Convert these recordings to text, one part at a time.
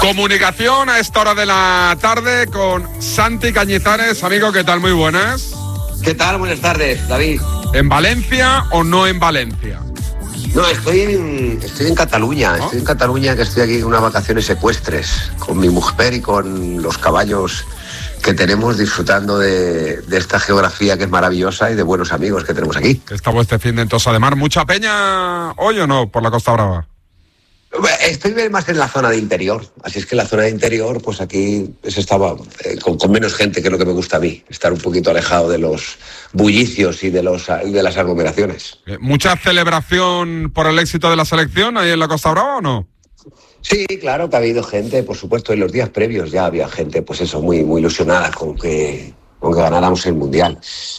Comunicación a esta hora de la tarde con Santi Cañizares. Amigo, ¿qué tal? Muy buenas. ¿Qué tal? Buenas tardes, David. ¿En Valencia o no en Valencia? No, estoy en Cataluña. ¿Oh? Estoy en Cataluña, que estoy aquí en unas vacaciones ecuestres con mi mujer y con los caballos que tenemos, disfrutando de esta geografía que es maravillosa y de buenos amigos que tenemos aquí. Estamos este fin de Tossa de Mar. ¿Mucha peña hoy o no por la Costa Brava? Estoy más en la zona de interior, así es que en la zona de interior, pues aquí se estaba con menos gente, que es lo que me gusta a mí, estar un poquito alejado de los bullicios y de las aglomeraciones. ¿Mucha celebración por el éxito de la selección ahí en la Costa Brava o no? Sí, claro que ha habido gente, por supuesto, en los días previos ya había gente, pues eso, muy, muy ilusionada con que ganáramos el Mundial.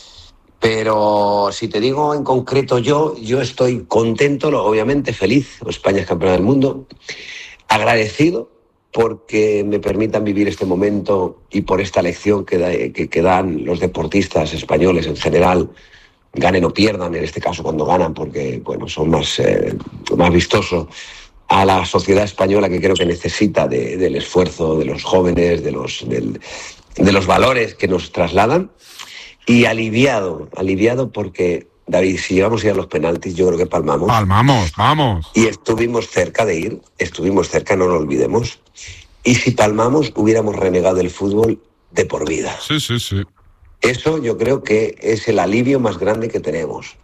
Pero si te digo en concreto yo estoy contento, obviamente feliz. España es campeona del mundo, agradecido porque me permitan vivir este momento y por esta lección que dan los deportistas españoles en general, ganen o pierdan, en este caso cuando ganan, porque bueno, son más vistosos, a la sociedad española, que creo que necesita del esfuerzo de los jóvenes, de los valores que nos trasladan. Y aliviado porque, David, si llevamos a ir a los penaltis, yo creo que palmamos. Vamos. Y estuvimos cerca, no lo olvidemos. Y si palmamos, hubiéramos renegado el fútbol de por vida. Sí. Eso yo creo que es el alivio más grande que tenemos.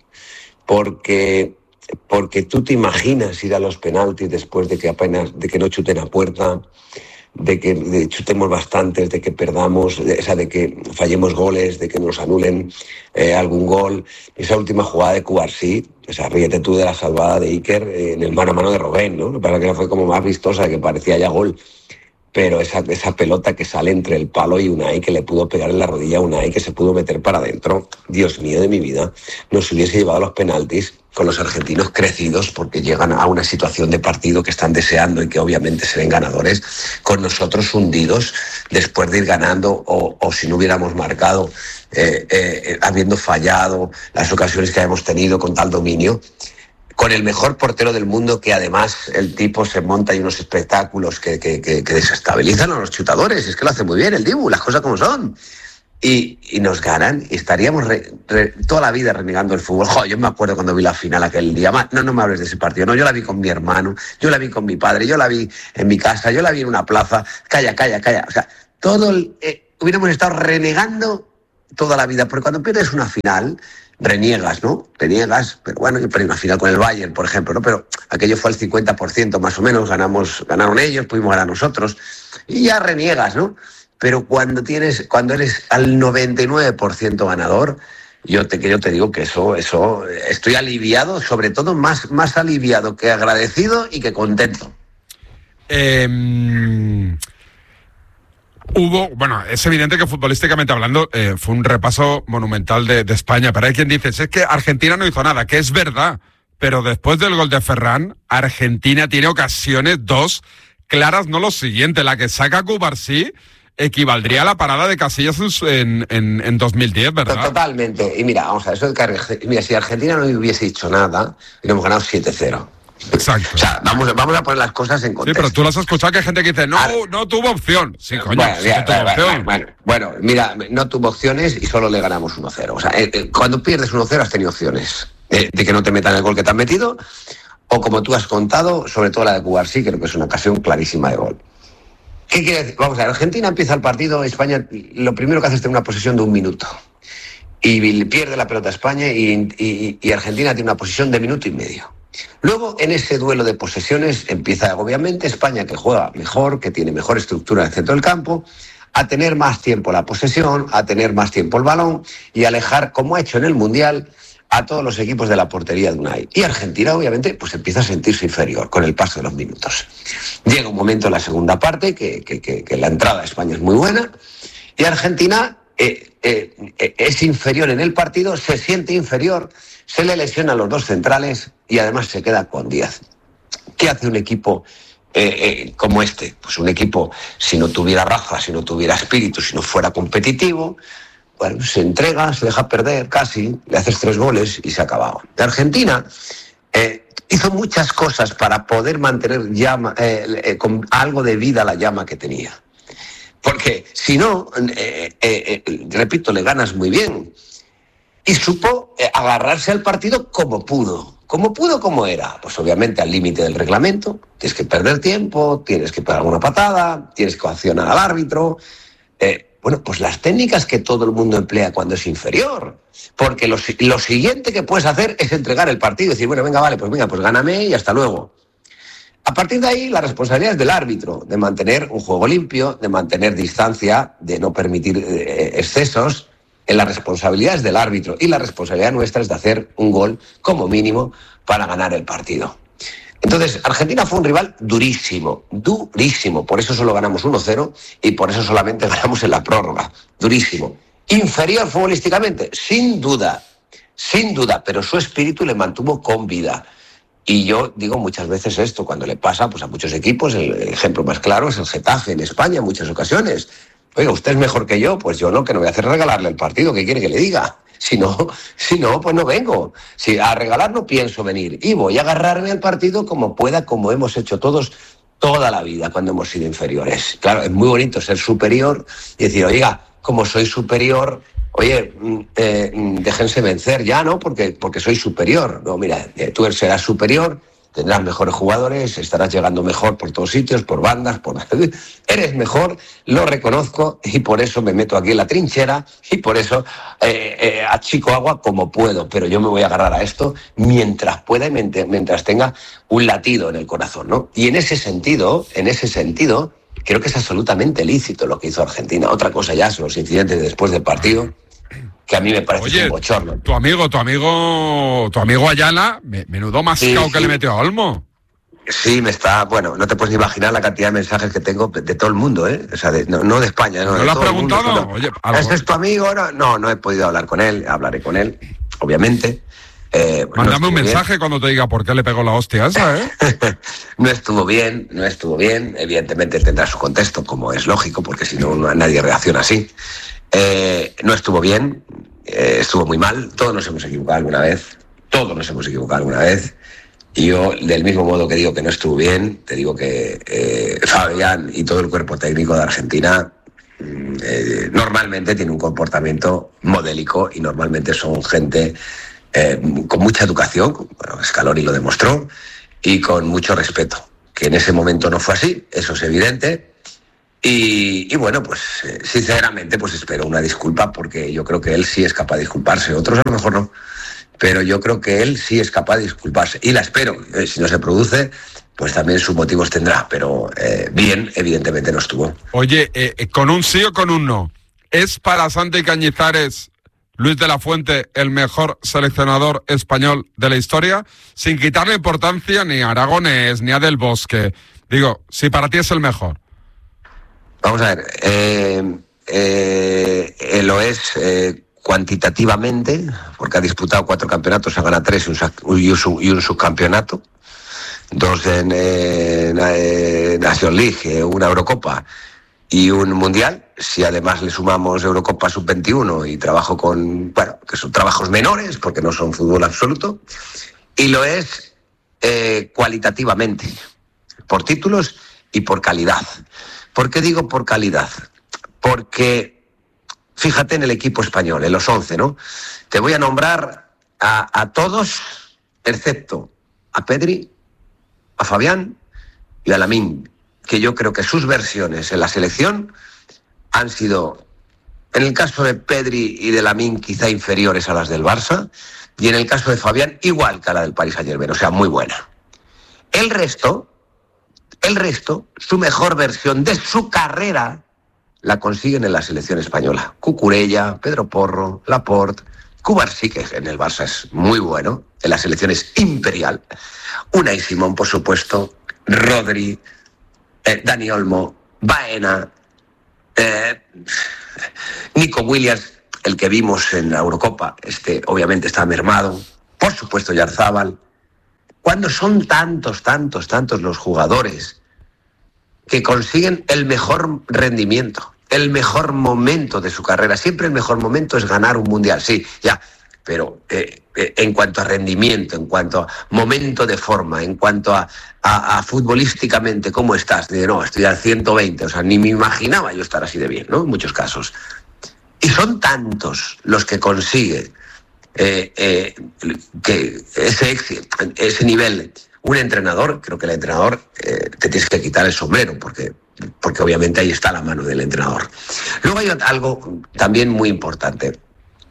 Porque tú te imaginas ir a los penaltis después de que no chuten a puerta, de que chutemos bastantes, de que perdamos, de que fallemos goles, de que nos anulen algún gol. Esa última jugada de Cubarsí, ríete tú de la salvada de Iker en el mano a mano de Robben, ¿no? Para que fue como más vistosa, que parecía ya gol. Pero esa pelota que sale entre el palo y Unai, que le pudo pegar en la rodilla a Unai, que se pudo meter para adentro, Dios mío de mi vida, nos hubiese llevado a los penaltis con los argentinos crecidos, porque llegan a una situación de partido que están deseando y que obviamente se ven ganadores, con nosotros hundidos después de ir ganando, o si no hubiéramos marcado, habiendo fallado las ocasiones que hemos tenido con tal dominio, con el mejor portero del mundo, que además el tipo se monta y unos espectáculos que desestabilizan a los chutadores. Es que lo hace muy bien el Dibu, las cosas como son. Y nos ganan, y estaríamos toda la vida renegando el fútbol. Yo me acuerdo cuando vi la final aquel día. No me hables de ese partido. No, yo la vi con mi hermano, yo la vi con mi padre, yo la vi en mi casa, yo la vi en una plaza. Calla. O sea, hubiéramos estado renegando toda la vida, porque cuando pierdes una final, reniegas, pero bueno, yo perdí una final con el Bayern, por ejemplo, ¿no? Pero aquello fue al 50% más o menos, ganaron ellos, pudimos ganar nosotros, y ya reniegas, ¿no? Pero cuando eres al 99% ganador, yo te digo que eso, estoy aliviado, sobre todo más aliviado que agradecido y que contento. Es evidente que futbolísticamente hablando fue un repaso monumental de España, pero hay quien dice, es que Argentina no hizo nada, que es verdad, pero después del gol de Ferran, Argentina tiene ocasiones, 2 claras, no lo siguiente, la que saca Cubarsí equivaldría a la parada de Casillas en 2010, ¿verdad? Totalmente, y mira, vamos a ver, si Argentina no hubiese hecho nada, hubiéramos ganado 7-0. Exacto. O sea, vamos a poner las cosas en contexto. Sí, pero tú lo has escuchado, que hay gente que dice, no tuvo opción. Sí, coño, tuvo opción. Bueno, mira, no tuvo opciones y solo le ganamos 1-0. O sea, cuando pierdes 1-0 has tenido opciones de que no te metan el gol que te han metido, o como tú has contado, sobre todo la de Cubarsí, creo que es una ocasión clarísima de gol. ¿Qué quiere decir? Vamos a ver, Argentina empieza el partido, España lo primero que hace es tener una posesión de 1 minuto. Y pierde la pelota España y Argentina tiene una posesión de 1 minuto y medio. Luego, en ese duelo de posesiones, empieza obviamente España, que juega mejor, que tiene mejor estructura en el centro del campo, a tener más tiempo la posesión, a tener más tiempo el balón y alejar, como ha hecho en el Mundial, a todos los equipos de la portería de Unai. Y Argentina, obviamente, pues empieza a sentirse inferior con el paso de los minutos. Llega un momento en la segunda parte que la entrada a España es muy buena y Argentina es inferior en el partido, se siente inferior, se le lesiona a los 2 centrales y además se queda con 10. ¿Qué hace un equipo como este? Pues un equipo, si no tuviera raza, si no tuviera espíritu, si no fuera competitivo, bueno, se entrega, se deja perder casi, le haces 3 goles y se ha acabado. De Argentina hizo muchas cosas para poder mantener con algo de vida la llama que tenía. Porque si no, repito, le ganas muy bien. Y supo agarrarse al partido como pudo. Como era. Pues obviamente al límite del reglamento. Tienes que perder tiempo, tienes que pegar una patada, tienes que coaccionar al árbitro. Bueno, pues las técnicas que todo el mundo emplea cuando es inferior. Porque lo siguiente que puedes hacer es entregar el partido y decir, bueno, venga, pues gáname y hasta luego. A partir de ahí, la responsabilidad es del árbitro, de mantener un juego limpio, de mantener distancia, de no permitir excesos. La responsabilidad es del árbitro y la responsabilidad nuestra es de hacer un gol como mínimo para ganar el partido. Entonces, Argentina fue un rival durísimo, por eso solo ganamos 1-0 y por eso solamente ganamos en la prórroga, durísimo. Inferior futbolísticamente, sin duda, pero su espíritu le mantuvo con vida. Y yo digo muchas veces esto, cuando le pasa pues a muchos equipos, el ejemplo más claro es el Getafe en España en muchas ocasiones. Oiga, usted es mejor que yo, pues yo no, que no voy a hacer regalarle el partido, ¿qué quiere que le diga? Si no, pues no vengo. Si a regalar no pienso venir y voy a agarrarme al partido como pueda, como hemos hecho todos toda la vida cuando hemos sido inferiores. Claro, es muy bonito ser superior y decir, oiga, como soy superior, oye, déjense vencer ya, ¿no? Porque soy superior. No, mira, tú serás superior, tendrás mejores jugadores, estarás llegando mejor por todos sitios, por bandas, eres mejor, lo reconozco y por eso me meto aquí en la trinchera y por eso achico agua como puedo, pero yo me voy a agarrar a esto mientras pueda y mientras tenga un latido en el corazón, ¿no? Y en ese sentido, creo que es absolutamente lícito lo que hizo Argentina. Otra cosa ya son los incidentes después del partido, que a mí me parece un bochorno. Tu amigo Ayala, menudo mascao que le metió a Olmo. Sí, no te puedes ni imaginar la cantidad de mensajes que tengo de todo el mundo, ¿eh? O sea, no de España. ¿No lo has preguntado? Oye, ¿ese es tu amigo? No he podido hablar con él, hablaré con él, obviamente. Mándame un mensaje cuando te diga por qué le pegó la hostia esa, ¿eh? No estuvo bien, evidentemente tendrá su contexto, como es lógico, porque si no, nadie reacciona así. No estuvo bien, estuvo muy mal, todos nos hemos equivocado alguna vez, y yo, del mismo modo que digo que no estuvo bien, te digo que Fabián y todo el cuerpo técnico de Argentina normalmente tiene un comportamiento modélico y normalmente son gente con mucha educación, bueno, Scaloni lo demostró, y con mucho respeto, que en ese momento no fue así, eso es evidente. Y bueno, pues sinceramente pues espero una disculpa, porque yo creo que él sí es capaz de disculparse, otros a lo mejor no, pero yo creo que él sí es capaz de disculparse y la espero. Si no se produce, pues también sus motivos tendrá, pero bien, evidentemente no estuvo. Oye, con un sí o con un no, ¿es para Santi Cañizares Luis de la Fuente el mejor seleccionador español de la historia? Sin quitarle importancia ni a Aragonés ni a Del Bosque. Digo, si para ti es el mejor. Vamos a ver, lo es cuantitativamente, porque ha disputado 4 campeonatos, ha ganado 3 y un subcampeonato, 2 en Nation League, una Eurocopa y un Mundial. Si además le sumamos Eurocopa Sub-21 y trabajo que son trabajos menores, porque no son fútbol absoluto, y lo es cualitativamente, por títulos y por calidad. ¿Por qué digo por calidad? Porque fíjate en el equipo español, en los 11, ¿no? Te voy a nombrar a todos, excepto a Pedri, a Fabián y a Lamine, que yo creo que sus versiones en la selección han sido, en el caso de Pedri y de Lamine, quizá inferiores a las del Barça, y en el caso de Fabián, igual que a la del Paris Saint-Germain, o sea, muy buena. El resto, su mejor versión de su carrera, la consiguen en la selección española. Cucurella, Pedro Porro, Laporte, Cubarsí, que en el Barça es muy bueno, en la selección es imperial. Unai Simón, por supuesto, Rodri, Dani Olmo, Baena, Nico Williams, el que vimos en la Eurocopa, obviamente está mermado, por supuesto Yarzábal. Cuando son tantos los jugadores que consiguen el mejor rendimiento, el mejor momento de su carrera, siempre el mejor momento es ganar un mundial, sí, ya, pero en cuanto a rendimiento, en cuanto a momento de forma, en cuanto a futbolísticamente cómo estás, no, estoy al 120, o sea, ni me imaginaba yo estar así de bien, ¿no? En muchos casos. Y son tantos los que consigue que ese nivel, un entrenador, creo que el entrenador te tienes que quitar el sombrero, porque obviamente ahí está la mano del entrenador. Luego hay algo también muy importante.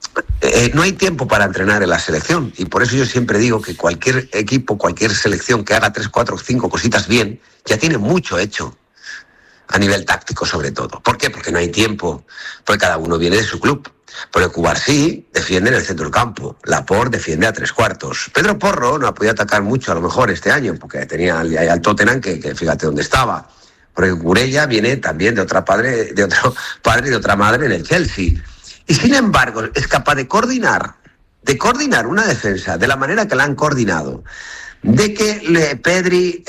No hay tiempo para entrenar en la selección, y por eso yo siempre digo que cualquier equipo, cualquier selección que haga 3, 4, 5 cositas bien, ya tiene mucho hecho, a nivel táctico sobre todo. ¿Por qué? Porque no hay tiempo, porque cada uno viene de su club. Porque Cubarsí defiende en el centro del campo, Laporte defiende a 3/4. Pedro Porro no ha podido atacar mucho a lo mejor este año, porque tenía al Tottenham que fíjate dónde estaba. Porque Curella viene también de otro padre y de otra madre en el Chelsea. Y sin embargo es capaz de coordinar una defensa de la manera que la han coordinado, de que Pedri,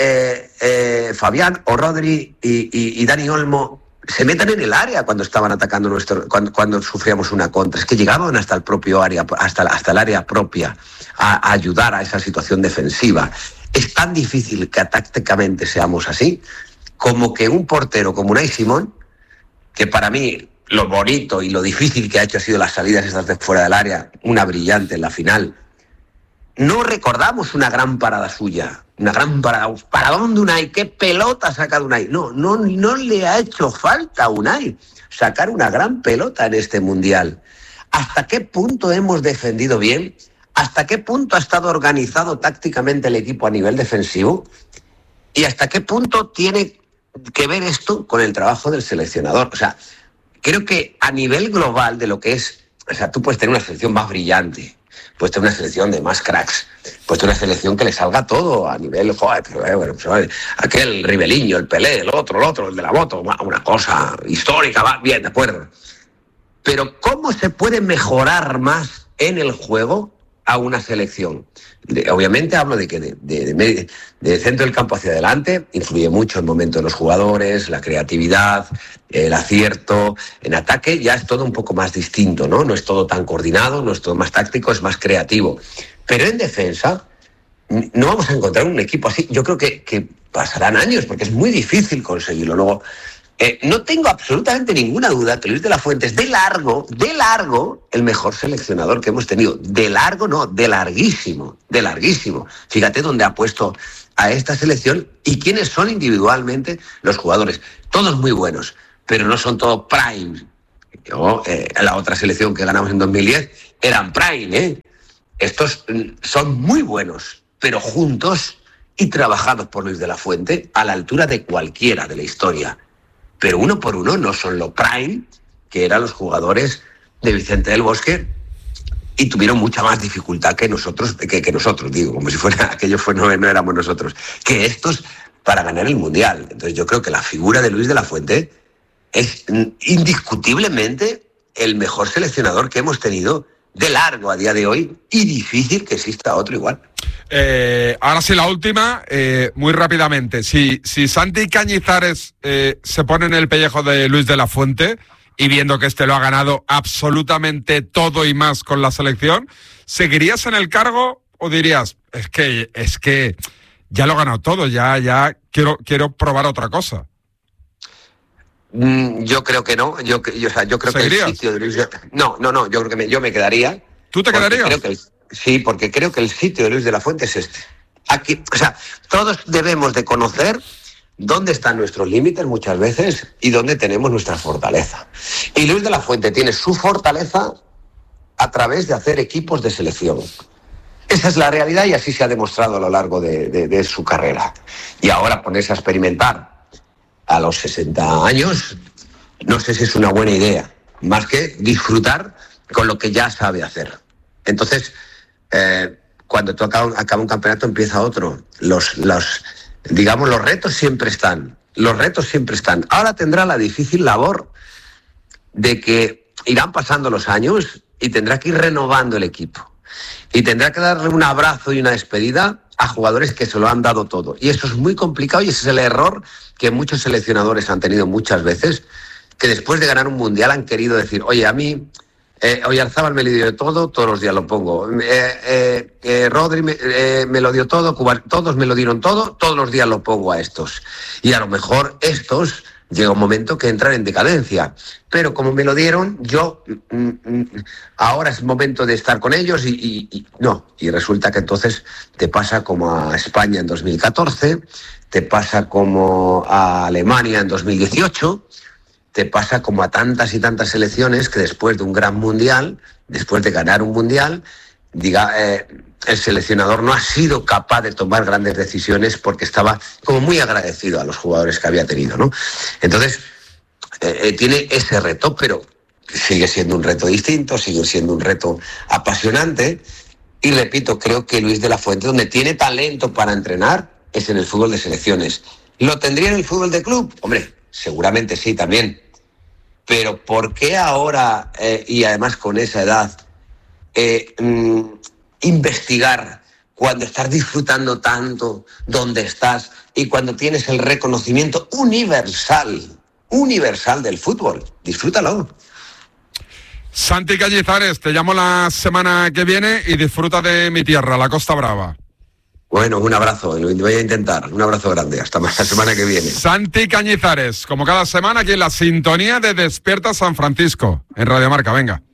Fabián o Rodri y Dani Olmo se metan en el área cuando estaban atacando cuando sufríamos una contra. Es que llegaban hasta el propio área, hasta el área propia, a ayudar a esa situación defensiva. Es tan difícil que tácticamente seamos así, como que un portero como Unai Simón, que para mí lo bonito y lo difícil que ha hecho ha sido las salidas estas de fuera del área, una brillante en la final. No recordamos una gran parada suya, una gran parada. ¿Paradón de Unai? ¿Qué pelota ha sacado Unai? No le ha hecho falta a Unai sacar una gran pelota en este Mundial. ¿Hasta qué punto hemos defendido bien? ¿Hasta qué punto ha estado organizado tácticamente el equipo a nivel defensivo? ¿Y hasta qué punto tiene que ver esto con el trabajo del seleccionador? O sea, creo que a nivel global de lo que es... O sea, tú puedes tener una selección más brillante, puedes tener una selección de más cracks, puedes tener una selección que le salga todo a nivel, joder, pero bueno, pues, aquel Ribeliño, el Pelé, el otro, el de la moto, una cosa histórica, va bien, de acuerdo. Pero ¿cómo se puede mejorar más en el juego a una selección? Obviamente hablo de que de centro del campo hacia adelante influye mucho el momento de los jugadores, la creatividad, el acierto. En ataque ya es todo un poco más distinto, ¿no? No es todo tan coordinado, no es todo más táctico, es más creativo. Pero en defensa no vamos a encontrar un equipo así. Yo creo que pasarán años, porque es muy difícil conseguirlo. Luego, no tengo absolutamente ninguna duda que Luis de la Fuente es de largo, el mejor seleccionador que hemos tenido. De largo, no, de larguísimo. Fíjate dónde ha puesto a esta selección y quiénes son individualmente los jugadores. Todos muy buenos, pero no son todos prime. La otra selección que ganamos en 2010 eran prime, Estos son muy buenos, pero juntos y trabajados por Luis de la Fuente a la altura de cualquiera de la historia. Pero uno por uno no son lo prime que eran los jugadores de Vicente del Bosque, y tuvieron mucha más dificultad que nosotros, digo, como si fuera aquellos no éramos nosotros, que estos para ganar el Mundial. Entonces yo creo que la figura de Luis de la Fuente es indiscutiblemente el mejor seleccionador que hemos tenido de largo a día de hoy, y difícil que exista otro igual. Ahora sí, la última, muy rápidamente. Si Santi Cañizares se pone en el pellejo de Luis de la Fuente, y viendo que este lo ha ganado absolutamente todo y más con la selección, ¿seguirías en el cargo o dirías, es que ya lo he ganado todo, ya quiero probar otra cosa? Yo creo que no. Yo creo que el sitio de Luis... No, yo creo que yo me quedaría. ¿Tú te quedarías? Sí, porque creo que el sitio de Luis de la Fuente es este. Aquí, o sea, todos debemos de conocer dónde están nuestros límites muchas veces y dónde tenemos nuestra fortaleza. Y Luis de la Fuente tiene su fortaleza a través de hacer equipos de selección. Esa es la realidad y así se ha demostrado a lo largo de su carrera. Y ahora ponerse a experimentar a los 60 años, no sé si es una buena idea, más que disfrutar con lo que ya sabe hacer. Entonces, cuando tú acaba un campeonato, empieza otro. Los retos siempre están. Ahora tendrá la difícil labor de que irán pasando los años y tendrá que ir renovando el equipo. Y tendrá que darle un abrazo y una despedida a jugadores que se lo han dado todo. Y eso es muy complicado, y ese es el error que muchos seleccionadores han tenido muchas veces, que después de ganar un mundial han querido decir, oye, a mí Oyarzábal me lo dio todo, todos los días lo pongo. Rodri me lo dio todo, todos me lo dieron todo, todos los días lo pongo a estos. Y a lo mejor estos llega un momento que entran en decadencia. Pero como me lo dieron, yo ahora es momento de estar con ellos y no. Y resulta que entonces te pasa como a España en 2014, te pasa como a Alemania en 2018, te pasa como a tantas y tantas selecciones que después de un gran mundial, después de ganar un mundial, el seleccionador no ha sido capaz de tomar grandes decisiones porque estaba como muy agradecido a los jugadores que había tenido, ¿no? Entonces, tiene ese reto, pero sigue siendo un reto distinto, sigue siendo un reto apasionante. Y repito, creo que Luis de la Fuente, donde tiene talento para entrenar, es en el fútbol de selecciones. ¿Lo tendría en el fútbol de club? Hombre, seguramente sí, también. Pero ¿por qué ahora, y además con esa edad, investigar cuando estás disfrutando tanto donde estás y cuando tienes el reconocimiento universal del fútbol? Disfrútalo. Santi Cañizares, te llamo la semana que viene y disfruta de mi tierra, la Costa Brava. Bueno, un abrazo, lo voy a intentar. Un abrazo grande, hasta la semana que viene. Santi Cañizares, como cada semana aquí en la sintonía de Despierta San Francisco, en Radio Marca, venga.